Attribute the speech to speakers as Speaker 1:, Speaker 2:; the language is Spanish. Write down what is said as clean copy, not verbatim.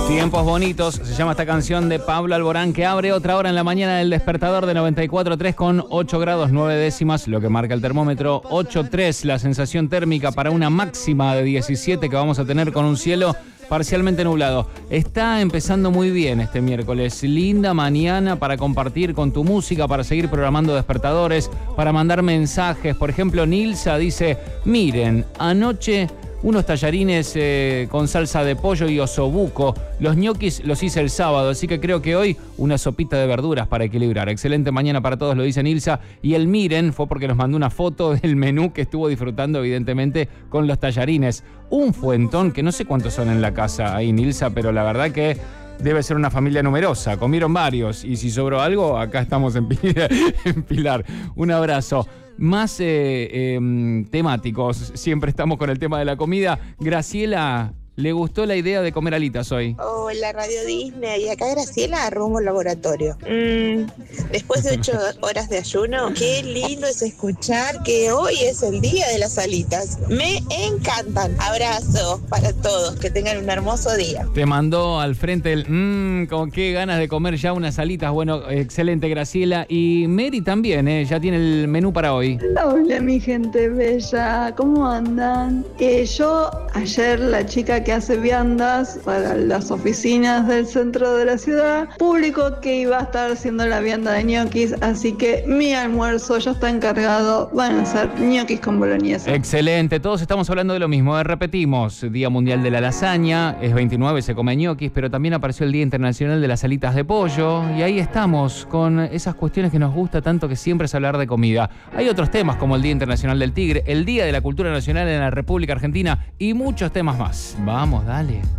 Speaker 1: Tiempos bonitos, se llama esta canción de Pablo Alborán, que abre otra hora en la mañana del despertador de 94.3 con 8 grados 9 décimas, lo que marca el termómetro. 8.3 la sensación térmica para una máxima de 17 que vamos a tener con un cielo parcialmente nublado. Está empezando muy bien este miércoles. Linda mañana para compartir con tu música, para seguir programando despertadores, para mandar mensajes. Por ejemplo, Nilsa dice: miren, anoche unos tallarines con salsa de pollo y osobuco. Los ñoquis los hice el sábado, así que creo que hoy una sopita de verduras para equilibrar. Excelente mañana para todos, lo dice Nilsa. Y el miren fue porque nos mandó una foto del menú que estuvo disfrutando, evidentemente, con los tallarines. Un fuentón, que no sé cuántos son en la casa ahí, Nilsa, pero la verdad que debe ser una familia numerosa. Comieron varios y si sobró algo, acá estamos en Pilar. Un abrazo. Más temáticos, siempre estamos con el tema de la comida. Graciela, ¿le gustó la idea de comer alitas hoy?
Speaker 2: Hola, Radio Disney. Y acá Graciela, rumbo al laboratorio. Después de 8 horas de ayuno, qué lindo es escuchar que hoy es el día de las alitas. Me encantan. Abrazos para todos. Que tengan un hermoso día.
Speaker 1: Te mandó al frente el con qué ganas de comer ya unas alitas. Bueno, excelente, Graciela. Y Mary también, ya tiene el menú para hoy.
Speaker 3: Hola, mi gente bella. ¿Cómo andan? Yo, ayer, la chica que hace viandas para las oficinas del centro de la ciudad, publicó que iba a estar haciendo la vianda de ñoquis, así que mi almuerzo ya está encargado, van a ser ñoquis con boloñesa.
Speaker 1: Excelente, todos estamos hablando de lo mismo, repetimos, Día Mundial de la Lasaña, es 29, se come ñoquis, pero también apareció el Día Internacional de las Alitas de Pollo, y ahí estamos, con esas cuestiones que nos gusta tanto, que siempre es hablar de comida. Hay otros temas como el Día Internacional del Tigre, el Día de la Cultura Nacional en la República Argentina, y muchos temas más. Vamos, dale.